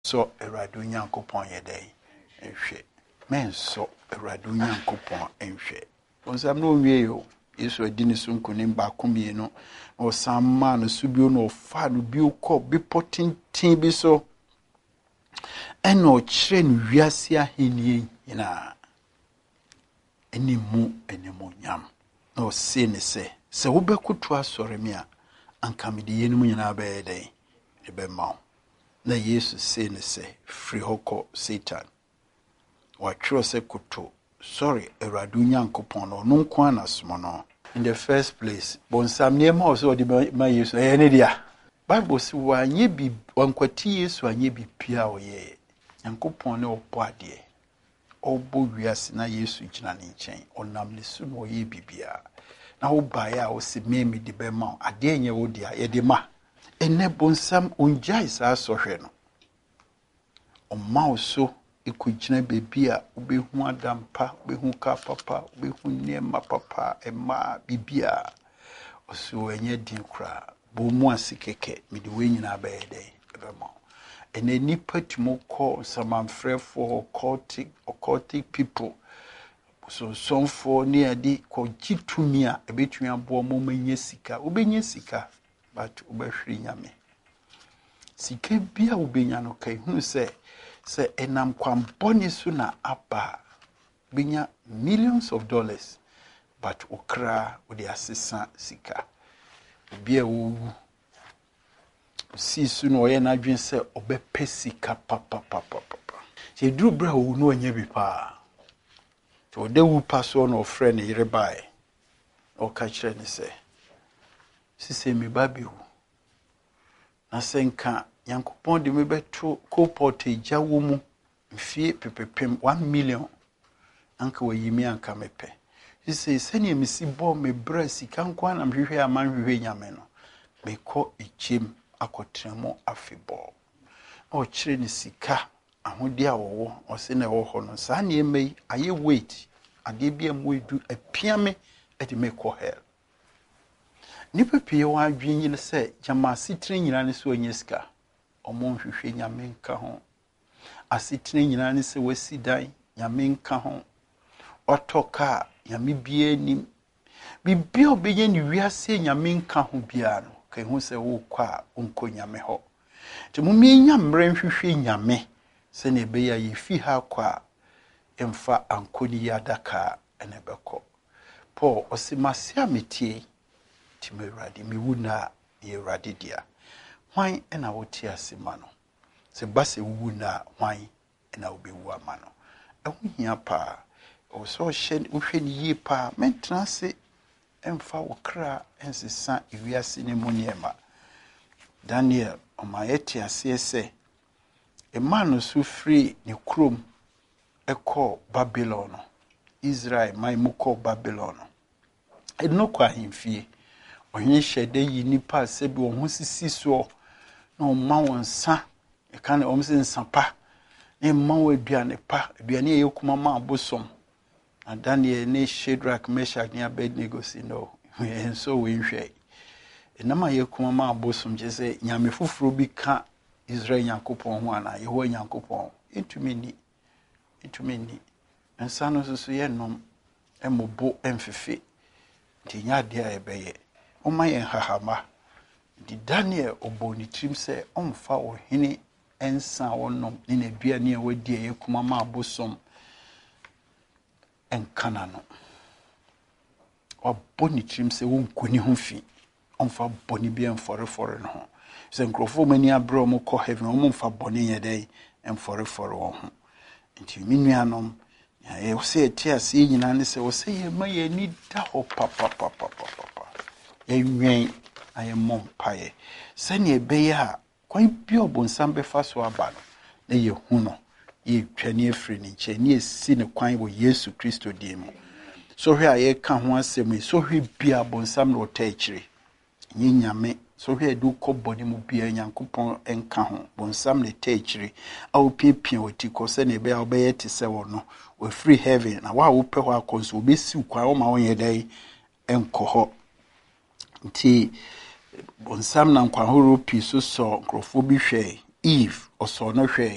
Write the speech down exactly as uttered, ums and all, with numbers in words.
so Eradu Nyankopon yedei enhwe men so Eradu Nyankopon enhwe onsam no wie yo Yesu adini so nkonim ba komie no o samma no subio no fa no bio kɔ bipotintin bi so eno kyerɛ no wiase ahenie nyina enimu enemu nyam no se ne se se wo bɛkoto asɔre me a anka me de yenum nyina ba yɛdɛn e bɛ ma na Yesu se ne se free hoko Satan wa twero se koto sorry Eradu Nyankopon no no nko anasomo no in the first place bonsam niema also de ma Yesu e ne dia Bible si wa nye bi wankwati Yesu anye bi pia oye Nyankopon ne opo ade obo wiase na Yesu gina ne nkyɛn onam ne su no oye bibia na wo bae a wo se meme de be ma ade nye wo dia ye de ma ene bonsam onjai sa sohwe no omma so ikugina bebi a obehu adampa obehu ka papa obehu niema papa ema bibia oso enye din kra bo mu asikeke me de we nyina ba yede ebema ene nipa timo ko samanfrefo occultic occultic people so some for near di ko gitumi a ebetumi abo mo manye sika obenye sika but obehwiri nyame sika bia obenya no kai hu se se enam kwamboni so na aba benya millions of dollars but okra odi asesa sika bia wo si su no ye na dwen se obepe sika papa papa papa se duru bra wo no anya bi pa to de wu paso no friend yire bai o ka kire ni se sise mi babiu na senka Yankopon de me beto co-porte jawo mu mfie pepepem one million anka wayimi anka mepe sise sene misi bo me bra sika nko na mhwehwe amanhwehwe nyame no mekɔ echem akotremo afebo o kire ni sika ahodi a wowo o se na wo ho no sa na emei aye wait ade bia mu edu apiame e de mekɔ hell nipa pie wa adwen yi se jama sitire nyina ne so onye sika omo hwehwe nyame nka ho asitire nyina ne se wasi dan nyame nka ho otoka nyame bia nim bibia obenye ni wiase nyame nka ho bia no kai hu se wo kwa onko nyame ho te mumie nyamre hwehwe nyame se ne be ya yifi ha kwa emfa ankoni yadaka enebeko Paul osimase ametie ti me radi mi wuna ye radi dia hwan ena woti asema no se base wuna hwan ena obewu ama no ehu hia pa o so hye uhwe ni yi pa mentena se emfa wokra ensesa iwiase ne munyema Daniel omayeti asese e man so free ni krom eko Babylon Israel mai muko Babylon e no kwa himfie ohwe hyede yi nipa se bi wo ho sisi so no ma wonsa e kan o mse nsampa ne ma wo aduane pa aduane ye kuma ma abosom na Daniel ne Shadrach Meshach ne Abednego si no enso we nhwe enama ye kuma ma abosom je se nyame fufuro bi ka Israel Nyankopon ho ana ye ho Nyankopon entumi ni entumi ni ensa no so ye nom emobo emfefe ti nya de a ebeye o ma ye hahama di Daniel oboni trim se omfa ohene ensa wonom ni na bia ne wadi ye kuma ma abosom enkana no oboni trim se won koni ho fi omfa boni bia enforefore no ho se nkrofo mani abro mo ko heaven omfa boni ye dai enforefore wo ho nti minuanom ya e se etiase nyina ne se wo se ye ma ye ni da ho papa papa papa enwen aye mompaye sane ebeye a kwan bi obonsam be fa so aba no na ye hu no ye twani afri ni nche ni esi ne kwan wo Yesu Kristo die mu so hwe aye ka ho asem so hwe bia bonsam no ta akire nyi nyame so hwe du ko boni mu bia Nyankopon enka ho bonsam ne ta akire a opiepie woti ko sane ebe a obeye te se wo no we free heaven na wa wo pe ho akonso obesi kwa wo ma won ye dai enko ho nti bonsam na nkwa horo pi so so nkrofo bi hwe Eve oso no hwe